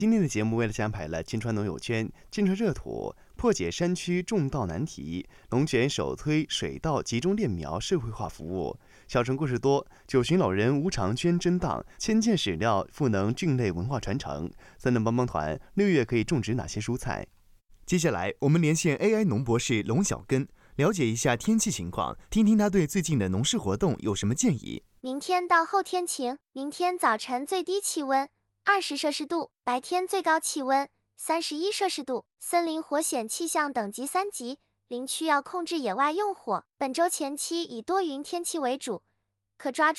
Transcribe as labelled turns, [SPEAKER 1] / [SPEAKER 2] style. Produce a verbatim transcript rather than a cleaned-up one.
[SPEAKER 1] 今天的节目为了安排了金川农友圈、金川热土、破解山区种稻难题、龙泉首推水稻集中炼苗社会化服务、小城故事多、九旬老人无偿捐真当、千件史料赋能菌类文化传承。三能帮帮团六月可以种植哪些蔬菜？接下来我们连线 A I 农博士龙小根，了解一下天气情况，听听他对最近的农事活动有什么建议。
[SPEAKER 2] 明天到后天晴，明天早晨最低气温二十摄氏度，白天最高气温三十一摄氏度，森林火险气象等级三级，林区要控制野外用火。本周前期以多云天气为主，可抓住